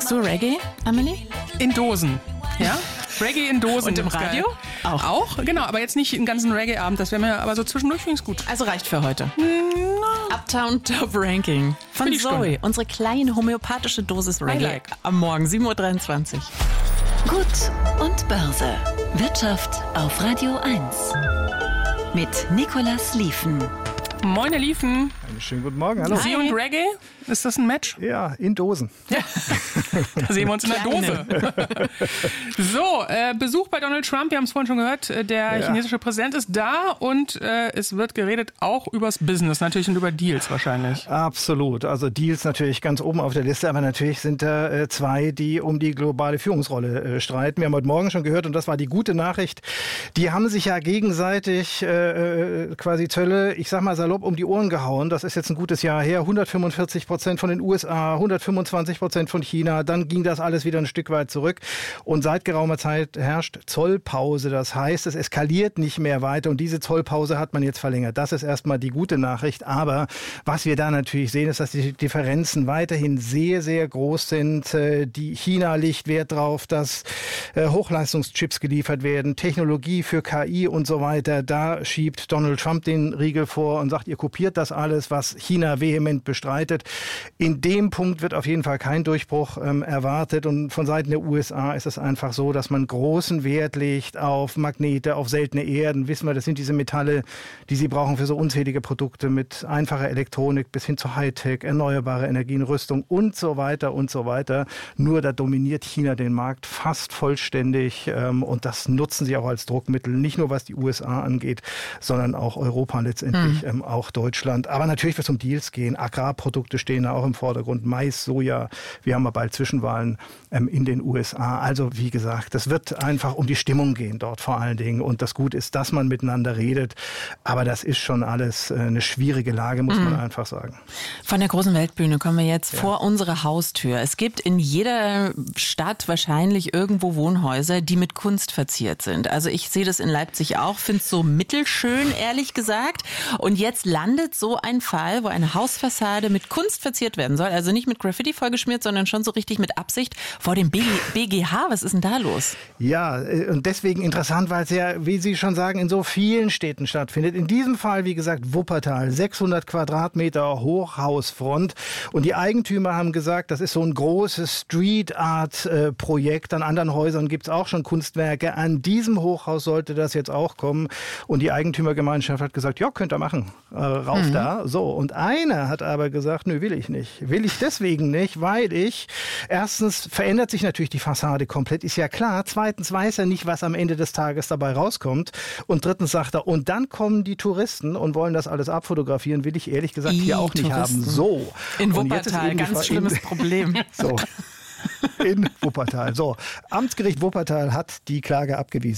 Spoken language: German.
Magst du Reggae, Amelie? In Dosen, ja? Reggae in Dosen. Und im Radio? Auch, genau, aber jetzt nicht den ganzen Reggae-Abend, das wäre mir aber so zwischendurch finde ich gut. Also reicht für heute. Uptown Top Ranking von Zoe, unsere kleine homöopathische Dosis Reggae am Morgen, 7.23 Uhr. Gut und Börse. Wirtschaft auf Radio 1. Mit Nicolas Lieven. Moin, ihr Liefen. Einen schönen guten Morgen, hallo. Sie und Reggae, ist das ein Match? Ja, in Dosen. Da sehen wir uns in der Dose. So, Besuch bei Donald Trump, wir haben es vorhin schon gehört, der chinesische Präsident ist da und es wird geredet auch übers Business natürlich und über Deals wahrscheinlich. Absolut, also Deals natürlich ganz oben auf der Liste, aber natürlich sind da zwei, die um die globale Führungsrolle streiten. Wir haben heute Morgen schon gehört und das war die gute Nachricht, die haben sich ja gegenseitig quasi Zölle, ich sag mal salopp, um die Ohren gehauen. Das ist jetzt ein gutes Jahr her, 145% von den USA, 125% von China, dann ging das alles wieder ein Stück weit zurück und seit geraumer Zeit herrscht Zollpause. Das heißt, es eskaliert nicht mehr weiter und diese Zollpause hat man jetzt verlängert. Das ist erstmal die gute Nachricht, aber was wir da natürlich sehen, ist, dass die Differenzen weiterhin sehr, sehr groß sind. Die China legt Wert darauf, dass Hochleistungschips geliefert werden, Technologie für KI und so weiter. Da schiebt Donald Trump den Riegel vor und sagt, ihr kopiert das alles, was China vehement bestreitet. In dem Punkt wird auf jeden Fall kein Durchbruch erwartet und von Seiten der USA ist es einfach so, dass man großen Wert legt auf Magnete, auf seltene Erden. Wissen wir, das sind diese Metalle, die sie brauchen für so unzählige Produkte mit einfacher Elektronik bis hin zu Hightech, erneuerbare Energien, Rüstung und so weiter und so weiter. Nur da dominiert China den Markt fast vollständig und das nutzen sie auch als Druckmittel, nicht nur was die USA angeht, sondern auch Europa letztendlich, auch Deutschland. Aber natürlich wird es um Deals gehen. Agrarprodukte stehen da auch im Vordergrund. Mais, Soja. Wir haben ja bald Zwischenwahlen in den USA. Also wie gesagt, es wird einfach um die Stimmung gehen dort vor allen Dingen. Und das Gute ist, dass man miteinander redet. Aber das ist schon alles eine schwierige Lage, muss man einfach sagen. Von der großen Weltbühne kommen wir jetzt vor unsere Haustür. Es gibt in jeder Stadt wahrscheinlich irgendwo Wohnhäuser, die mit Kunst verziert sind. Also ich sehe das in Leipzig auch, finde es so mittelschön, ehrlich gesagt. Und jetzt landet so ein Fall, wo eine Hausfassade mit Kunst verziert werden soll. Also nicht mit Graffiti vollgeschmiert, sondern schon so richtig mit Absicht vor dem BGH. Was ist denn da los? Ja, und deswegen interessant, weil es ja, wie Sie schon sagen, in so vielen Städten stattfindet. In diesem Fall, wie gesagt, Wuppertal, 600 Quadratmeter Hochhausfront. Und die Eigentümer haben gesagt, das ist so ein großes Street-Art-Projekt. An anderen Häusern gibt es auch schon Kunstwerke. An diesem Hochhaus sollte das jetzt auch kommen. Und die Eigentümergemeinschaft hat gesagt, ja, könnt ihr machen. Rauf da. So, und einer hat aber gesagt, nö, will ich nicht. Will ich deswegen nicht, weil erstens verändert sich natürlich die Fassade komplett, ist ja klar. Zweitens weiß er nicht, was am Ende des Tages dabei rauskommt. Und drittens sagt er, und dann kommen die Touristen und wollen das alles abfotografieren, will ich ehrlich gesagt hier auch nicht haben. So. In Wuppertal, ganz schlimmes Problem. So. In Wuppertal. So. Amtsgericht Wuppertal hat die Klage abgewiesen.